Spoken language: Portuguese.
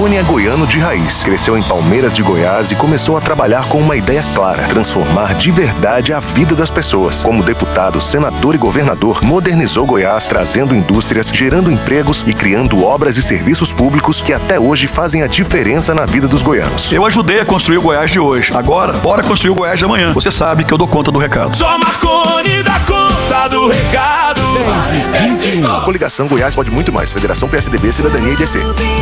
Marconi é goiano de raiz, cresceu em Palmeiras de Goiás e começou a trabalhar com uma ideia clara: transformar de verdade a vida das pessoas. Como deputado, senador e governador, modernizou Goiás, trazendo indústrias, gerando empregos e criando obras e serviços públicos que até hoje fazem a diferença na vida dos goianos. Eu ajudei a construir o Goiás de hoje. Agora, bora construir o Goiás de amanhã. Você sabe que eu dou conta do recado. Só Marconi dá conta do recado. Coligação Goiás pode muito mais. Federação PSDB, Cidadania e DC.